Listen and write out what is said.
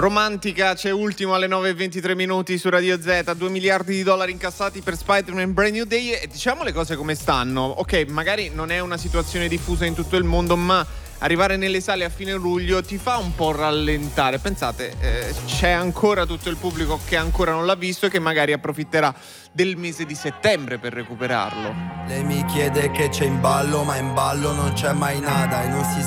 Romantica, c'è Ultimo alle 9:23 minuti su Radio Z. 2 miliardi di dollari incassati per Spider-Man Brand New Day. E diciamo le cose come stanno. Ok, magari non è una situazione diffusa in tutto il mondo, ma arrivare nelle sale a fine luglio ti fa un po' rallentare. Pensate, c'è ancora tutto il pubblico che ancora non l'ha visto e che magari approfitterà del mese di settembre per recuperarlo. Lei mi chiede che c'è in ballo, ma in ballo non c'è mai nada e non si